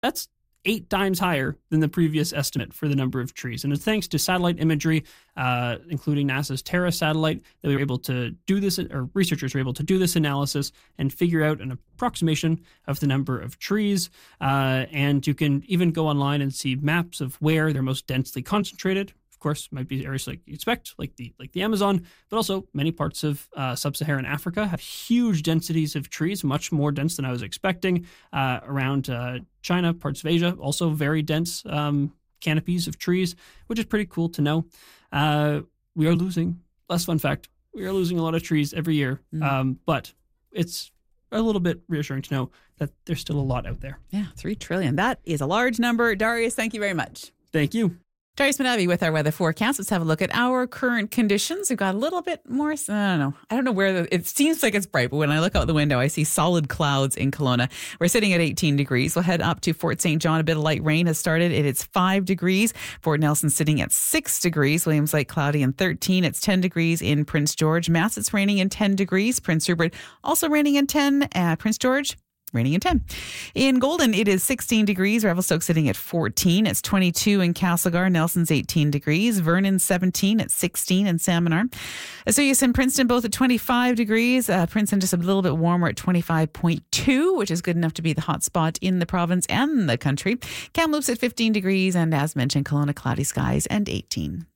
That's 8 times higher than the previous estimate for the number of trees. And it's thanks to satellite imagery, including NASA's Terra satellite, that we were able to do this, or researchers were able to do this analysis and figure out an approximation of the number of trees. And you can even go online and see maps of where they're most densely concentrated. Of course, might be areas like you expect, like the Amazon, but also many parts of sub-Saharan Africa have huge densities of trees, much more dense than I was expecting. Around China, parts of Asia, also very dense canopies of trees, which is pretty cool to know. We are losing, less fun fact, we are losing a lot of trees every year, but it's a little bit reassuring to know that there's still a lot out there. Yeah, 3 trillion. That is a large number. Darius, thank you very much. Thank you. Darius Manabi with our weather forecast. Let's have a look at our current conditions. We've got a little bit more, I don't know where, it seems like it's bright, but when I look out the window, I see solid clouds in Kelowna. We're sitting at 18 degrees. We'll head up to Fort St. John. A bit of light rain has started. It's 5 degrees. Fort Nelson sitting at 6 degrees. Williams Lake cloudy and 13. It's 10 degrees in Prince George. Mass, it's raining in 10 degrees. Prince Rupert also raining in 10. Prince George, raining in 10. In Golden, it is 16 degrees. Revelstoke sitting at 14. It's 22 in Castlegar. Nelson's 18 degrees. Vernon 17 at 16 in Salmonar. Osoyoos and Princeton both at 25 degrees. Princeton just a little bit warmer at 25.2, which is good enough to be the hot spot in the province and the country. Kamloops at 15 degrees. And as mentioned, Kelowna cloudy skies and 18.